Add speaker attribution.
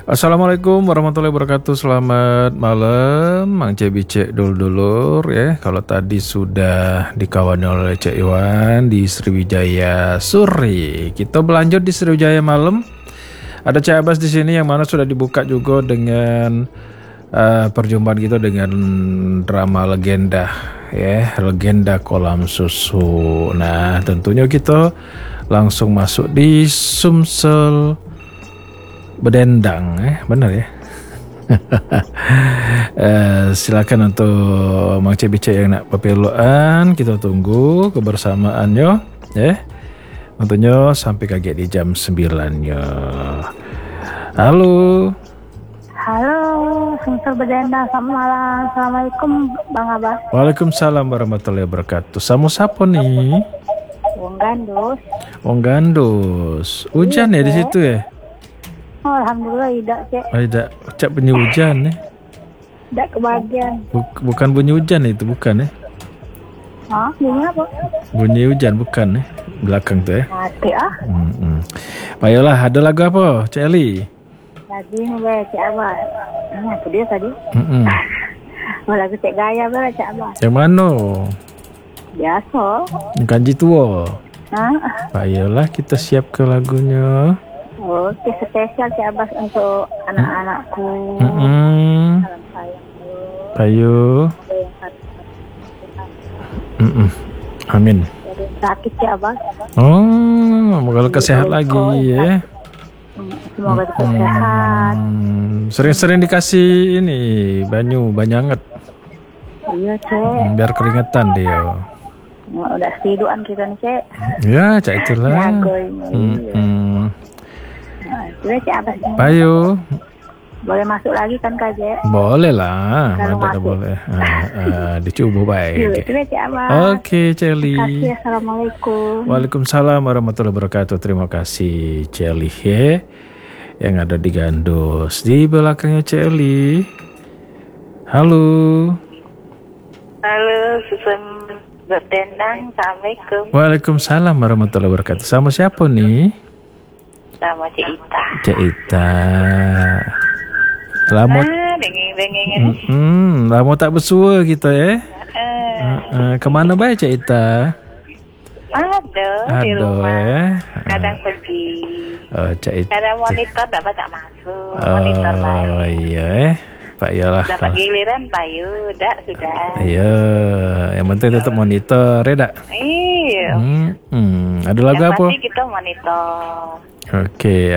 Speaker 1: Assalamualaikum warahmatullahi wabarakatuh. Selamat malam Mang Cebi Cek dulur ya. Kalau tadi sudah dikawani oleh Cek Iwan di Sriwijaya Suri, kita berlanjut di Sriwijaya malam. Ada Cek Abbas di sini yang mana sudah dibuka juga dengan perjumpaan kita dengan drama legenda ya, legenda kolam susu. Nah, tentunya kita langsung masuk di Sumsel Bedendang, benar ya. Silakan untuk Mang Cebice yang nak pepeluan, kita tunggu kebersamaannya ya. Tentunya sampai kaget di jam 9-nya. Halo.
Speaker 2: Halo, Sumsel Bedendang, selamat malam. Assalamualaikum Bang Abbas.
Speaker 1: Waalaikumsalam warahmatullahi wabarakatuh. Sama siapa nih?
Speaker 2: Wong Gandus.
Speaker 1: Wong Gandus. Hujan ya di situ ya?
Speaker 2: Oh, alhamdulillah tidak, Cek.
Speaker 1: Oh, tidak. Cak bunyi hujan ya?
Speaker 2: Tidak kebagian.
Speaker 1: Bukan bunyi hujan itu, bukan ya?
Speaker 2: Hah, bunyi apa?
Speaker 1: Bunyi hujan bukan ya? Belakang tuh ya?
Speaker 2: Mati ah.
Speaker 1: Baiklah, ada lagu apa, Cik Eli?
Speaker 2: Lagi nih, Cek Abbas. Ini apa dia tadi? Oh, lagu Cek Gaya, Cek Abbas.
Speaker 1: Yang mana?
Speaker 2: Biasa.
Speaker 1: Kanji tua.
Speaker 2: Hah?
Speaker 1: Baiklah, kita siap ke lagunya.
Speaker 2: Oke, spesial Cek Abbas untuk anak-anakku. Salam sayang.
Speaker 1: Ayo. Amin.
Speaker 2: Sakit Cek Abbas.
Speaker 1: Oh, semoga sehat lagi ya.
Speaker 2: Semoga tetap sehat.
Speaker 1: Sering-sering dikasih ini banyu anget.
Speaker 2: Iya, Cek.
Speaker 1: Biar keringetan dia.
Speaker 2: Udah tiduran kita nih, Cek.
Speaker 1: Ya, Cak itulah.
Speaker 2: Jagoy. Sudah Cek Abbas.
Speaker 1: Ayo.
Speaker 2: Boleh masuk lagi kan Kak Cek?
Speaker 1: Boleh lah.
Speaker 2: Kalau
Speaker 1: Mana
Speaker 2: masuk.
Speaker 1: boleh. Dicoba baik.
Speaker 2: Sudah Cek Abbas.
Speaker 1: Oke, Celi.
Speaker 2: Terima kasih. Assalamualaikum.
Speaker 1: Waalaikumsalam warahmatullahi wabarakatuh. Terima kasih Celi ya, yang ada di Gandus. Di belakangnya Celi. Halo.
Speaker 2: Halo, Susun Bedendang. Assalamualaikum.
Speaker 1: Waalaikumsalam warahmatullahi wabarakatuh. Sama siapa nih?
Speaker 2: Sama Cik Ita.
Speaker 1: Cik Ita. Lama
Speaker 2: Dengeng.
Speaker 1: lama tak bersua kita ya. Kemana baik Cik Ita?
Speaker 2: Ada di rumah.
Speaker 1: ya.
Speaker 2: Kadang pergi.
Speaker 1: Oh, Cik Ita.
Speaker 2: Kadang monitor dapat tak masuk. Monitor
Speaker 1: Oh
Speaker 2: lain.
Speaker 1: iya Pak iyalah.
Speaker 2: Dapat giliran payu, dah sudah.
Speaker 1: Iya, yang penting tetap monitor ya dak.
Speaker 2: Iya.
Speaker 1: Ada lagu
Speaker 2: Yang
Speaker 1: apa?
Speaker 2: pasti kita monitor.
Speaker 1: Oke.